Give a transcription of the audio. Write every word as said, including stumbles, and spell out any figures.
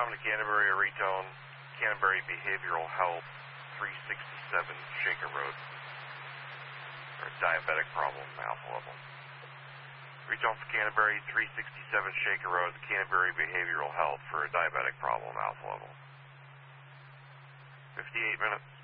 Come to Canterbury or retone Canterbury Behavioral Health, three sixty-seven Shaker Road, for a diabetic problem, alpha level. Retone for Canterbury, three sixty-seven Shaker Road, Canterbury Behavioral Health for a diabetic problem, alpha level. fifty-eight minutes.